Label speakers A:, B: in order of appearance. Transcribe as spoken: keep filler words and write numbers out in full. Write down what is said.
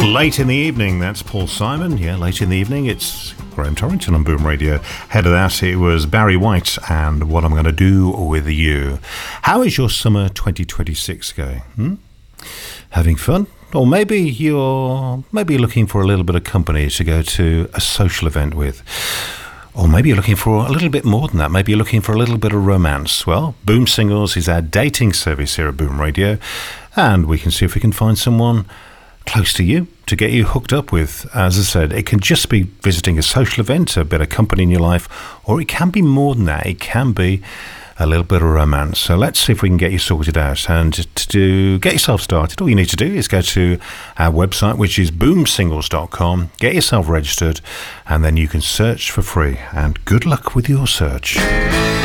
A: Late in the evening, that's Paul Simon. Yeah, late in the evening, it's Graham Torrington on Boom Radio. Ahead of that, it was Barry White and What I'm Going to Do With You. How is your summer twenty twenty-six going? Hmm? Having fun? Or maybe you're maybe you're looking for a little bit of company to go to a social event with. Or maybe you're looking for a little bit more than that. Maybe you're looking for a little bit of romance. Well, Boom Singles is our dating service here at Boom Radio, and we can see if we can find someone close to you to get you hooked up with. As I said, it can just be visiting a social event, a bit of company in your life, or it can be more than that. It can be a little bit of romance. So let's see if we can get you sorted out. And to get yourself started, all you need to do is go to our website, which is boom singles dot com, get yourself registered, and then you can search for free. And good luck with your search.